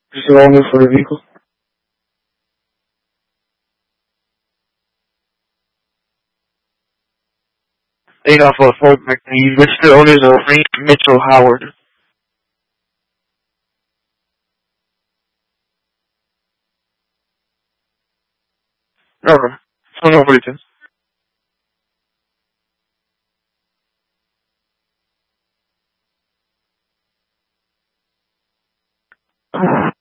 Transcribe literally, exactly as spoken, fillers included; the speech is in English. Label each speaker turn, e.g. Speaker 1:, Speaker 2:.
Speaker 1: Is the owner for the vehicle? Taking off a Ford Mac. The registered owners are Frank Mitchell Howard. Okay. Phone number please.